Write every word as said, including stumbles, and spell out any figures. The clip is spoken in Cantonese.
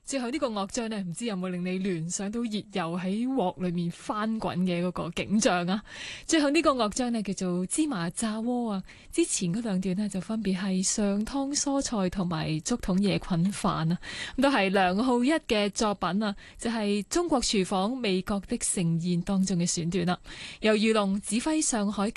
最後呢個樂章呢，唔知有冇令你聯想到熱油喺鑊裏面翻滾嘅嗰個景象啊？最後呢個樂章呢，叫做芝麻炸鍋啊，之前嗰兩段呢，就分別係上湯蔬菜同埋竹筒夜菌飯啊，咁都係梁浩一嘅作品啊，就係、是、中國廚房味覺的盛宴當中嘅選段啦，由余龍指揮上海